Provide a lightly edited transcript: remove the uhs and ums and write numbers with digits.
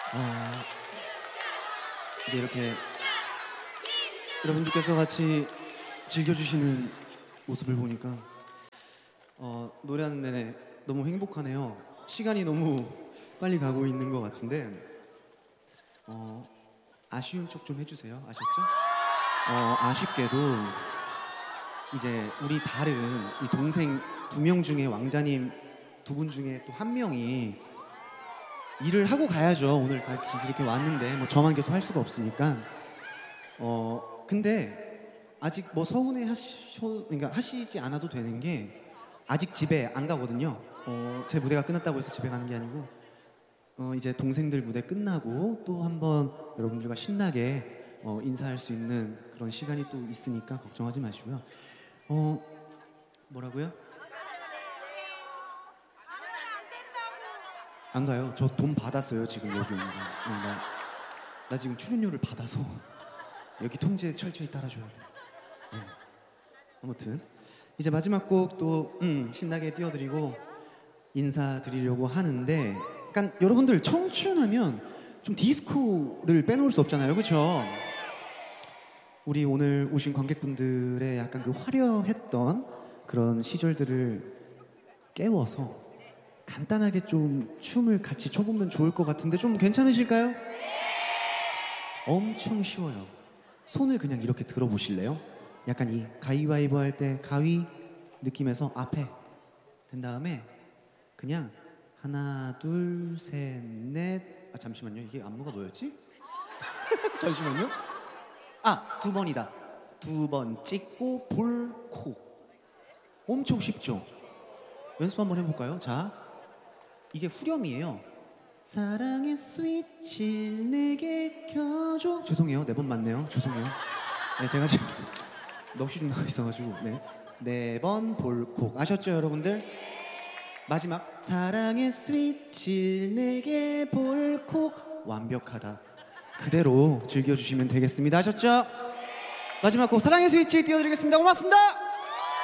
네, 이렇게 여러분들께서 같이 즐겨주시는 모습을 보니까 노래하는 내내 너무 행복하네요. 시간이 너무 빨리 가고 있는 것 같은데 아쉬운 척 좀 해주세요. 아셨죠? 아쉽게도 이제 우리 다른 이 동생 2명 중에 왕자님 2분 중에 또 1명이 일을 하고 가야죠. 오늘 같이 이렇게 왔는데 뭐 저만 계속 할 수가 없으니까 근데 아직 뭐 서운해 그러니까 하시지 않아도 되는 게 아직 집에 안 가거든요. 제 무대가 끝났다고 해서 집에 가는 게 아니고 이제 동생들 무대 끝나고 또 한번 여러분들과 신나게 인사할 수 있는 그런 시간이 또 있으니까 걱정하지 마시고요. 뭐라고요? 안 가요. 저 돈 받았어요 지금 여기 오는 거. 나 지금 출연료를 받아서 여기 통제 철저히 따라줘야 돼. 네. 아무튼 이제 마지막 곡 또 신나게 띄워드리고 인사드리려고 하는데, 약간 여러분들 청춘하면 좀 디스코를 빼놓을 수 없잖아요, 그렇죠? 우리 오늘 오신 관객분들의 약간 그 화려했던 그런 시절들을 깨워서 간단하게 좀 춤을 같이 춰보면 좋을 것 같은데 좀 괜찮으실까요? 엄청 쉬워요. 손을 그냥 이렇게 들어보실래요? 약간 이 가위바위보 할 때 가위 느낌에서 앞에 된 다음에 그냥 하나 둘 셋 넷 잠시만요. 이게 안무가 뭐였지? 잠시만요. 2번이다. 2번 찍고 볼콕. 엄청 쉽죠? 연습 한번 해볼까요? 자, 이게 후렴이에요. 사랑의 스위치 내게 켜줘. 죄송해요. 4번 맞네요. 죄송해요. 네, 제가 지금 넋이 좀 나가 있어가지고. 네. 4번 볼콕. 아셨죠, 여러분들? 마지막 사랑의 스위치 내게 볼콕. 완벽하다. 그대로 즐겨주시면 되겠습니다. 아셨죠? 마지막 곡 사랑의 스위치 띄워드리겠습니다. 고맙습니다.